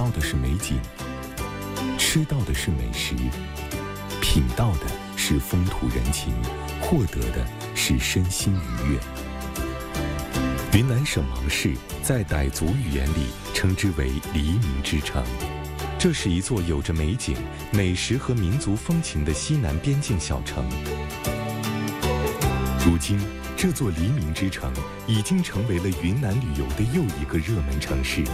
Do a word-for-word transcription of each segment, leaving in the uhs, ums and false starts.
到的是美景，吃到的是美食，品到的是风土人情，获得的是身心愉悦。云南省芒市在傣族语言里称之为黎明之城，这是一座有着美景、美食和民族风情的西南边境小城。如今，这座黎明之城已经成为了云南旅游的又一个热门城市。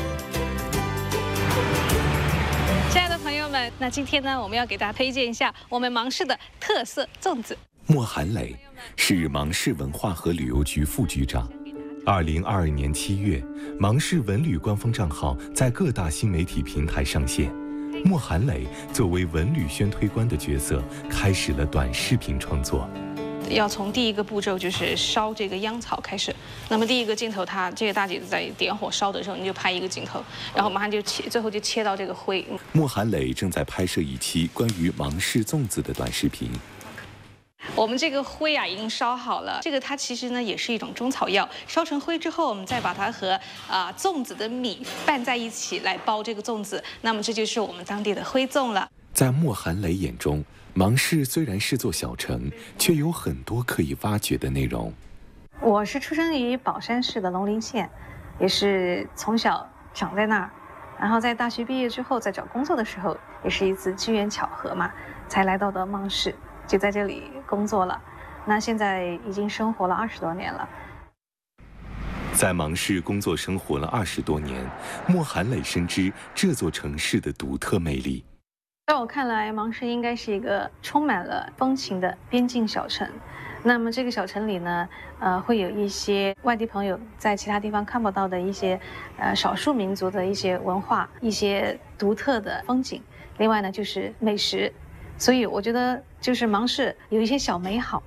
亲爱的朋友们，那今天呢，我们要给大家推荐一下我们芒市的特色粽子。 莫寒磊是芒市文化和旅游局副局长。二零二二年七月，芒市文旅官方账号在各大新媒体平台上线。莫寒磊作为文旅宣推官的角色，开始了短视频创作。 要从第一个步骤就是烧这个秧草开始。那么第一个镜头，它这个大姐子在点火烧的时候，你就拍一个镜头，然后马上就切，最后就切到这个灰。 莫寒磊正在拍摄一期关于芒市粽子的短视频。 我们这个灰啊已经烧好了，这个它其实呢也是一种中草药，烧成灰之后，我们再把它和啊、呃、粽子的米拌在一起来包这个粽子，那么这就是我们当地的灰粽了。 在莫寒磊眼中，芒市虽然是座小城，却有很多可以挖掘的内容。 我是出生于宝山市的龙陵县，也是从小长在那儿，然后在大学毕业之后，在找工作的时候，也是一次机缘巧合嘛，才来到的芒市，就在这里工作了。那现在已经生活了二十多年了。 在芒市工作生活了二十多年，莫寒磊深知这座城市的独特魅力。 在我看来，芒市应该是一个充满了风情的边境小城。那么这个小城里呢，呃，会有一些外地朋友在其他地方看不到的一些，呃，少数民族的一些文化、一些独特的风景。另外呢，就是美食。所以我觉得，就是芒市有一些小美好。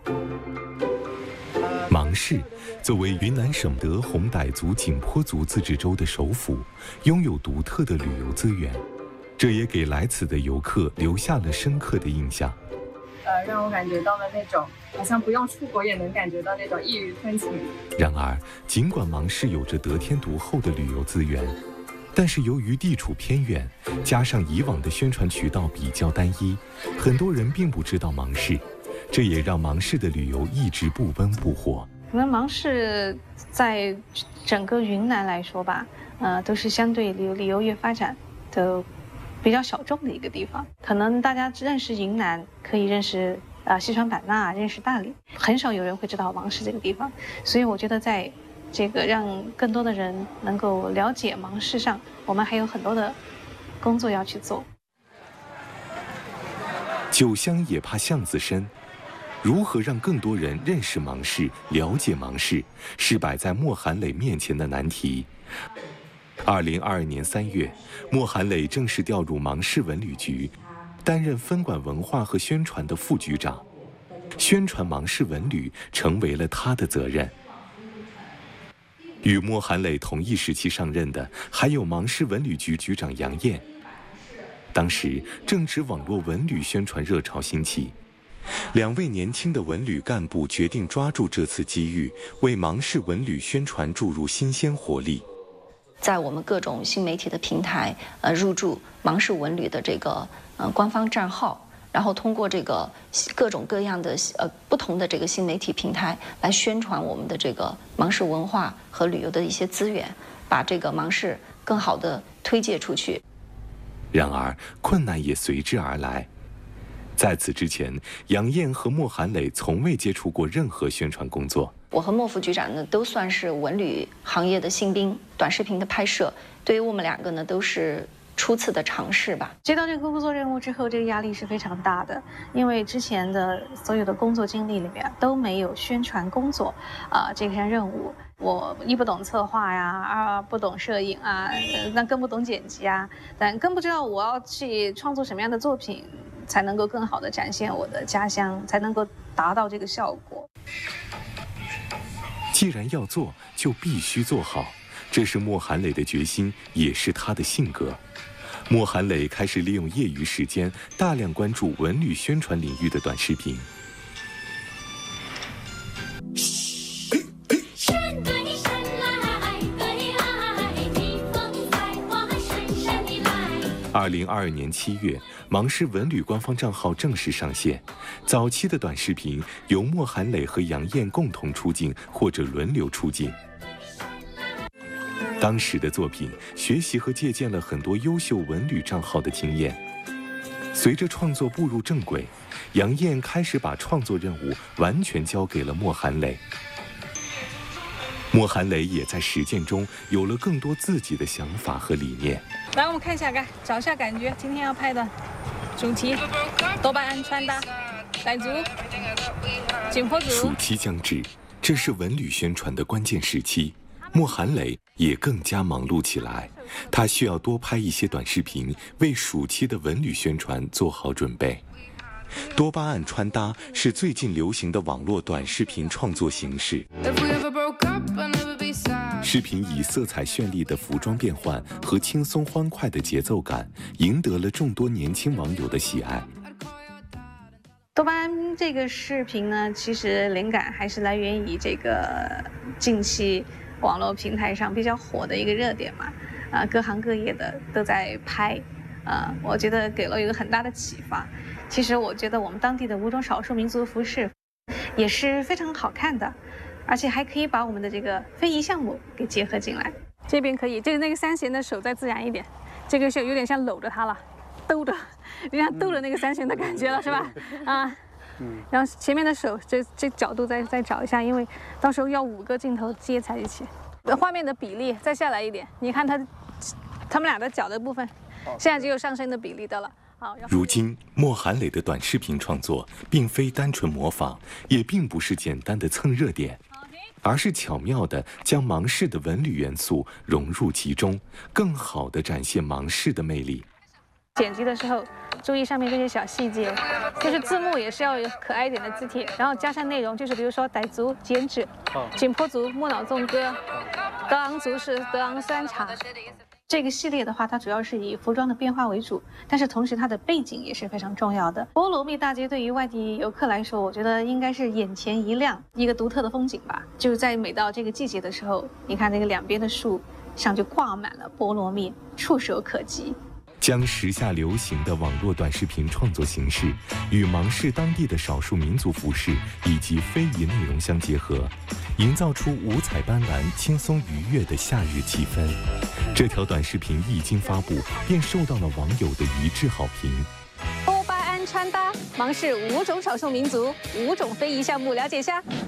芒市作为云南省德宏傣族景颇族自治州的首府，拥有独特的旅游资源。这也给来此的游客留下了深刻的印象。 呃，让我感觉到了那种好像不用出国也能感觉到那种异域风情。 然而，尽管芒市有着得天独厚的旅游资源，但是由于地处偏远，加上以往的宣传渠道比较单一，很多人并不知道芒市，这也让芒市的旅游一直不温不火。 可能芒市在整个云南来说吧，呃，都是相对旅旅游业发展的比较小众的一个地方。可能大家认识云南，可以认识啊、呃、西双版纳，认识大理，很少有人会知道芒市这个地方。所以我觉得在这个让更多的人能够了解芒市上，我们还有很多的工作要去做。 酒香也怕巷子深，如何让更多人认识芒市、了解芒市，是摆在莫寒磊面前的难题。二零二二年三月，莫寒磊正式调入芒市文旅局，担任分管文化和宣传的副局长，宣传芒市文旅成为了他的责任。与莫寒磊同一时期上任的还有芒市文旅局局长杨艳。当时正值网络文旅宣传热潮兴起，两位年轻的文旅干部决定抓住这次机遇，为芒市文旅宣传注入新鲜活力。 在我们各种新媒体的平台，呃，入驻芒市文旅的这个呃官方账号，然后通过这个各种各样的呃不同的这个新媒体平台来宣传我们的这个芒市文化和旅游的一些资源，把这个芒市更好的推介出去。 然而，困难也随之而来。在此之前，杨艳和莫寒磊从未接触过任何宣传工作。 我和莫副局长呢，都算是文旅行业的新兵，短视频的拍摄对于我们两个呢，都是初次的尝试吧。 接到这个工作任务之后，这个压力是非常大的，因为之前的所有的工作经历里面都没有宣传工作啊、呃、这项任务。我一不懂策划呀，二不懂摄影啊，那更不懂剪辑啊，但更不知道我要去创作什么样的作品，才能够更好的展现我的家乡，才能够达到这个效果。 既然要做，就必须做好，这是莫寒磊的决心，也是他的性格。莫寒磊开始利用业余时间，大量关注文旅宣传领域的短视频。 二零二二年七月，芒市文旅官方账号正式上线。早期的短视频由莫寒磊和杨艳共同出镜或者轮流出镜。当时的作品学习和借鉴了很多优秀文旅账号的经验。随着创作步入正轨，杨艳开始把创作任务完全交给了莫寒磊。莫寒磊也在实践中有了更多自己的想法和理念。 来，我们看一下，来找一下感觉。今天要拍的主题：多巴胺穿搭、傣族、景颇族。 暑期将至，这是文旅宣传的关键时期。莫寒磊也更加忙碌起来，他需要多拍一些短视频，为暑期的文旅宣传做好准备。多巴胺穿搭是最近流行的网络短视频创作形式。视频以色彩绚丽的服装变换和轻松欢快的节奏感，赢得了众多年轻网友的喜爱。 多巴胺这个视频呢，其实灵感还是来源于这个近期网络平台上比较火的一个热点嘛，啊、呃，各行各业的都在拍，啊、呃，我觉得给了一个很大的启发。其实我觉得我们当地的五种少数民族服饰也是非常好看的，而且还可以把我们的这个非遗项目给结合进来。这边可以，就是那个三弦的手再自然一点，这个是有点像搂着它了，兜着，有点像兜着那个三弦的感觉了，是吧？啊。然后前面的手这这角度再再找一下，因为到时候要五个镜头接在一起，画面的比例再下来一点，你看他他们俩的脚的部分，现在只有上身的比例的了。好， 如今莫寒磊的短视频创作并非单纯模仿，也并不是简单的蹭热点，而是巧妙地将芒市的文旅元素融入其中，更好地展现芒市的魅力。 剪辑的时候注意上面这些小细节，就是字幕也是要有可爱一点的字帖，然后加上内容，就是比如说傣族剪纸、景颇族莫脑纵歌、德昂族是德昂酸茶。这个系列的话，它主要是以服装的变化为主，但是同时它的背景也是非常重要的。菠萝蜜大街对于外地游客来说，我觉得应该是眼前一亮，一个独特的风景吧。就是在每到这个季节的时候，你看那个两边的树上就挂满了菠萝蜜，触手可及。 将时下流行的网络短视频创作形式与芒市当地的少数民族服饰以及非遗内容相结合，营造出五彩斑斓、轻松愉悦的夏日气氛。这条短视频一经发布，便受到了网友的一致好评。 多巴胺穿搭，芒市五种少数民族、五种非遗项目，了解一下。